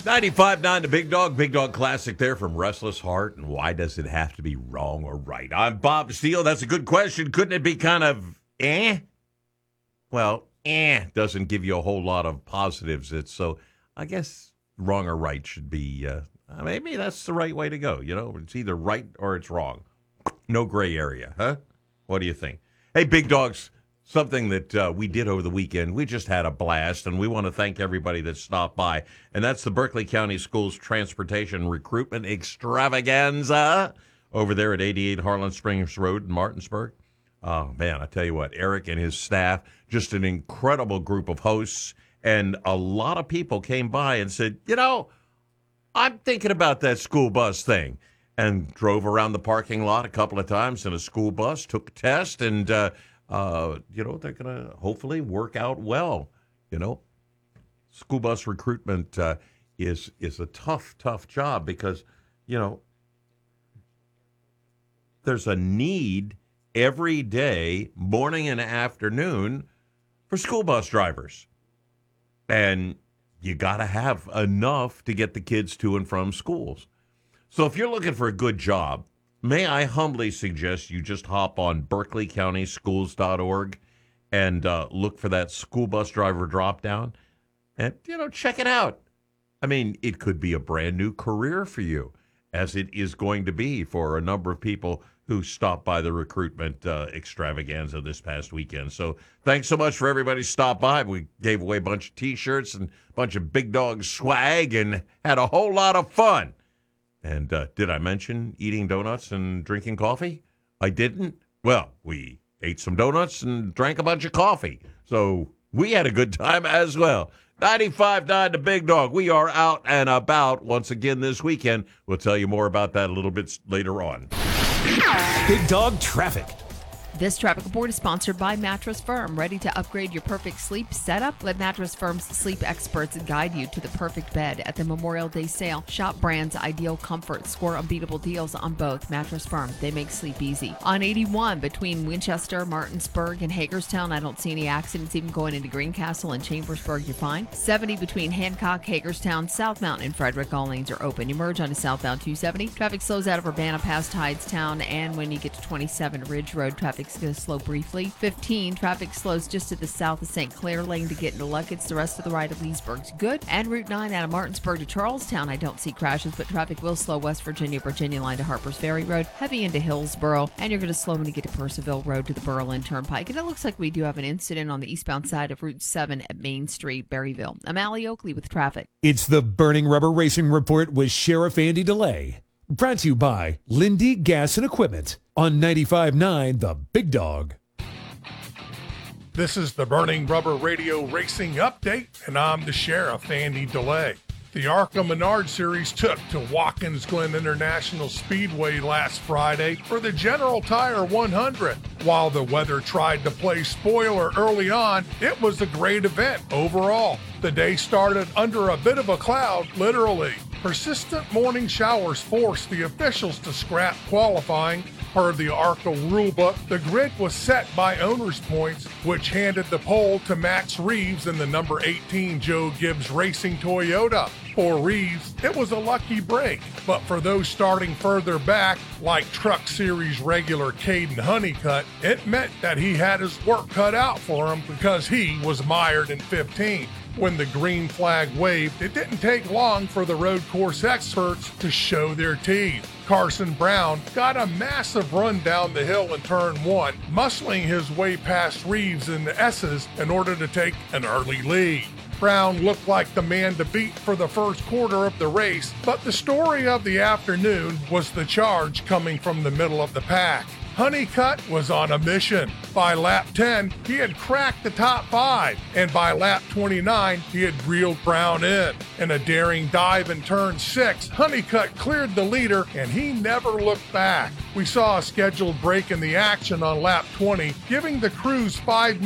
95.9 the Big Dog Classic there from Restless Heart. And why does it have to be wrong or right? I'm Bob Steele. That's a good question. Couldn't it be kind of Well, doesn't give you a whole lot of positives. So I guess wrong or right should be, maybe that's the right way to go. You know, it's either right or it's wrong. No gray area, huh? What do you think? Hey, Big Dogs. Something that we did over the weekend. We just had a blast, and we want to thank everybody that stopped by. And that's the Berkeley County Schools Transportation Recruitment Extravaganza over there at 88 Harlan Springs Road in Martinsburg. Oh, man, I tell you what, Eric and his staff, just an incredible group of hosts. And a lot of people came by and said, you know, I'm thinking about that school bus thing. And drove around the parking lot a couple of times in a school bus, took a test, and they're going to hopefully work out well. You know, school bus recruitment is a tough job because, you know, there's a need every day, morning and afternoon, for school bus drivers. And you got to have enough to get the kids to and from schools. So if you're looking for a good job, may I humbly suggest you just hop on berkeleycountyschools.org and look for that school bus driver drop-down and, check it out. I mean, it could be a brand new career for you, as it is going to be for a number of people who stopped by the recruitment extravaganza this past weekend. So thanks so much for everybody stopped by. We gave away a bunch of T-shirts and a bunch of Big Dog swag and had a whole lot of fun. And did I mention eating donuts and drinking coffee? I didn't. Well, we ate some donuts and drank a bunch of coffee. So we had a good time as well. 95.9 the Big Dog. We are out and about once again this weekend. We'll tell you more about that a little bit later on. Big Dog Traffic. This traffic report is sponsored by Mattress Firm. Ready to upgrade your perfect sleep setup? Let Mattress Firm's sleep experts guide you to the perfect bed at the Memorial Day sale. Shop brands Ideal Comfort. Score unbeatable deals on both. Mattress Firm. They make sleep easy. On 81 between Winchester, Martinsburg, and Hagerstown, I don't see any accidents even going into Greencastle and Chambersburg. You're fine. 70 between Hancock, Hagerstown, South Mountain, and Frederick. All lanes are open. You merge onto southbound 270. Traffic slows out of Urbana past Hydestown, and when you get to 27 Ridge Road, traffic's going to slow briefly. 15, traffic slows just to the south of St. Clair Lane to get into Luckett's. The rest of the right of Leesburg's good. And Route 9 out of Martinsburg to Charlestown, I don't see crashes, but traffic will slow West Virginia line to Harpers Ferry Road, heavy into Hillsboro, and you're going to slow when you get to Percival Road to the Berlin Turnpike. And it looks like we do have an incident on the eastbound side of Route 7 at Main Street, Berryville. I'm Allie Oakley with traffic. It's the Burning Rubber Racing Report with Sheriff Andy DeLay. Brought to you by Lindy Gas and Equipment on 95.9 The Big Dog. This is the Burning Rubber Radio Racing Update, and I'm the Sheriff, Andy DeLay. The ARCA Menard Series took to Watkins Glen International Speedway last Friday for the General Tire 100. While the weather tried to play spoiler early on, it was a great event overall. The day started under a bit of a cloud, literally. Persistent morning showers forced the officials to scrap qualifying. Per the ARCA rulebook, the grid was set by owner's points, which handed the pole to Max Reeves in the number 18 Joe Gibbs Racing Toyota. For Reeves, it was a lucky break, but for those starting further back, like Truck Series regular Caden Honeycutt, it meant that he had his work cut out for him because he was mired in 15. When the green flag waved, it didn't take long for the road course experts to show their teeth. Carson Brown got a massive run down the hill in turn 1, muscling his way past Reeves in the S's in order to take an early lead. Brown looked like the man to beat for the first quarter of the race, but the story of the afternoon was the charge coming from the middle of the pack. Honeycutt was on a mission. By lap 10, he had cracked the top 5, and by lap 29, he had reeled Brown in. In a daring dive in turn 6, Honeycutt cleared the leader, and he never looked back. We saw a scheduled break in the action on lap 20, giving the crews 5